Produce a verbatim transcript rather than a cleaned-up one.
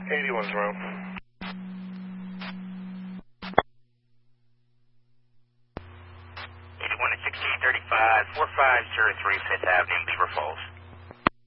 eighty-one's wrong. eighty-one to sixteen thirty-five, four five zero three Fifth Avenue, Beaver Falls.